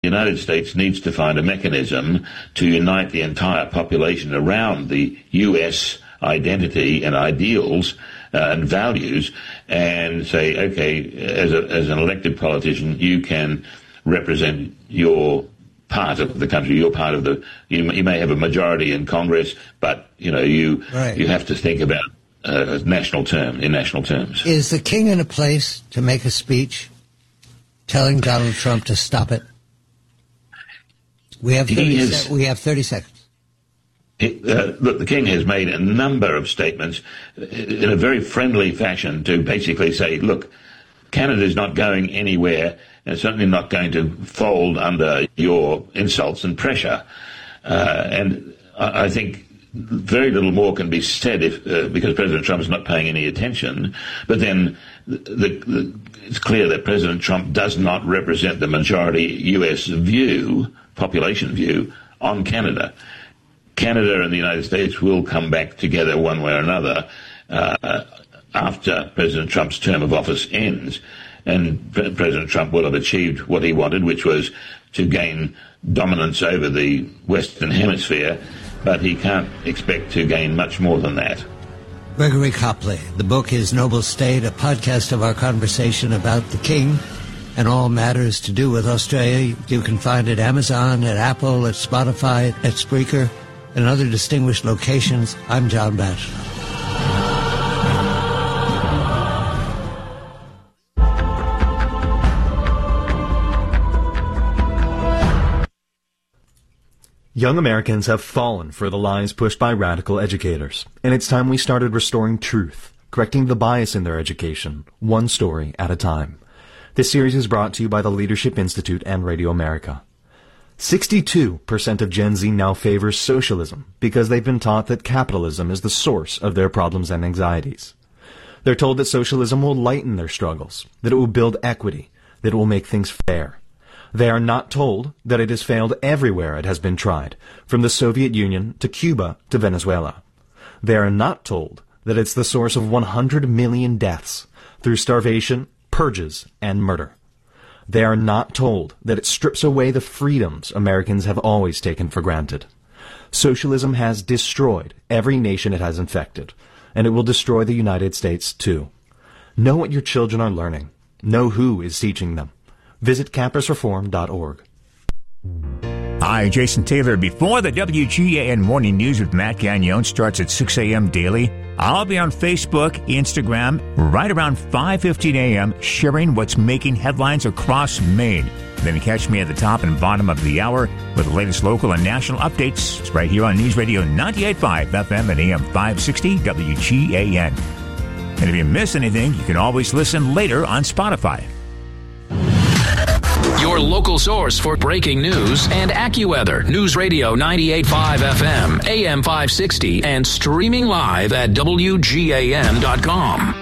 United States needs to find a mechanism to unite the entire population around the U.S. identity and ideals and values, and say, okay, as an elected politician, you can represent your part of the country. You're part of the. You may have a majority in Congress, but you have to think about in national terms. Is the king in a place to make a speech telling Donald Trump to stop it? We have 30 seconds. Look, the king has made a number of statements in a very friendly fashion to basically say, look, Canada's not going anywhere and certainly not going to fold under your insults and pressure. And I think very little more can be said because President Trump is not paying any attention. But then it's clear that President Trump does not represent the majority U.S. population view on Canada. Canada and the United States will come back together one way or another after President Trump's term of office ends. And President Trump will have achieved what he wanted, which was to gain dominance over the Western Hemisphere, but he can't expect to gain much more than that. Gregory Copley. The book is Noble State, a podcast of our conversation about the king and all matters to do with Australia. You can find it at Amazon, at Apple, at Spotify, at Spreaker, and other distinguished locations. I'm John Batchelor. Young Americans have fallen for the lies pushed by radical educators, and it's time we started restoring truth, correcting the bias in their education, one story at a time. This series is brought to you by the Leadership Institute and Radio America. 62% of Gen Z now favors socialism because they've been taught that capitalism is the source of their problems and anxieties. They're told that socialism will lighten their struggles, that it will build equity, that it will make things fair. They are not told that it has failed everywhere it has been tried, from the Soviet Union to Cuba to Venezuela. They are not told that it's the source of 100 million deaths through starvation, purges, and murder. They are not told that it strips away the freedoms Americans have always taken for granted. Socialism has destroyed every nation it has infected, and it will destroy the United States too. Know what your children are learning. Know who is teaching them. Visit campusreform.org. Hi, Jason Taylor. Before the WGAN Morning News with Matt Gagnon starts at 6 a.m. daily, I'll be on Facebook, Instagram, right around 5:15 a.m., sharing what's making headlines across Maine. Then catch me at the top and bottom of the hour with the latest local and national updates. It's right here on News Radio 98.5 FM and AM 560 WGAN. And if you miss anything, you can always listen later on Spotify. Your local source for breaking news and AccuWeather. News Radio 98.5 FM, AM 560, and streaming live at WGAN.com.